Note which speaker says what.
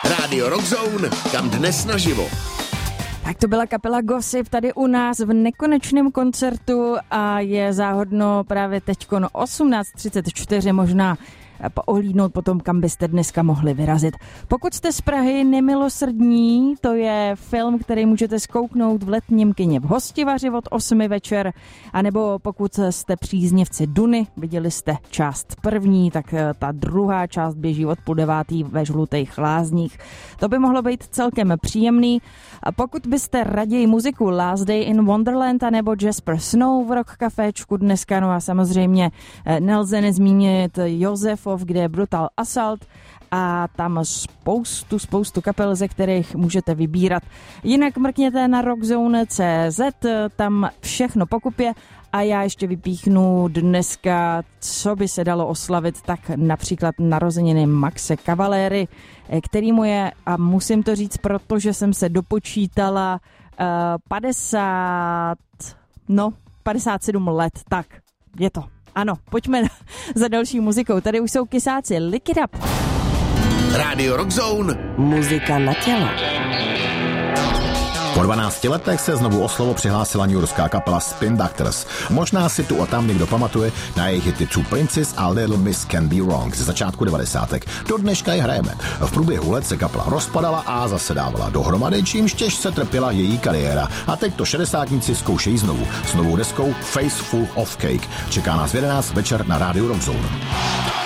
Speaker 1: Rádio Rockzone, kam dnes naživo.
Speaker 2: Tak to byla kapela Gossip tady u nás v nekonečném koncertu a je záhodno právě teďko 18:34 možná ohlídnout potom, kam byste dneska mohli vyrazit. Pokud jste z Prahy, Nemilosrdní, to je film, který můžete zkouknout v letním kině v Hostivaři od 8 večer, anebo pokud jste příznivci Duny, viděli jste část první, tak ta druhá část běží od 8:30 ve Žlutých lázních. To by mohlo být celkem příjemný. A pokud byste raději muziku Last Day in Wonderland anebo Jasper Snow v Rock Caféčku dneska, no a samozřejmě nelze nezmínit Josefov, kde je Brutal Assault a tam spoustu kapel, ze kterých můžete vybírat. Jinak mrkněte na rockzone.cz, tam všechno pokupě a já ještě vypíchnu dneska, co by se dalo oslavit, tak například narozeniny Maxe Cavaléry, který mu je, a musím to říct, protože jsem se dopočítala, 57 let, tak je to. Ano, pojďme za další muzikou. Tady už jsou Kysáci, Lick It Up.
Speaker 1: Rádio Rockzone.
Speaker 3: Muzika na tělo.
Speaker 4: Po 12 letech se znovu o slovo přihlásila newyorská kapela Spin Doctors. Možná si tu a tam někdo pamatuje na jejich hity Two Princes a Little Miss Can Be Wrong ze začátku 90. Do dneška je hrajeme. V průběhu let se kapela rozpadala a zase dávala dohromady, čímž těžce trpěla její kariéra. A teď to šedesátníci zkoušejí znovu. S novou deskou Face Full of Cake. Čeká nás v 11 večer na Rádiu Rockzone.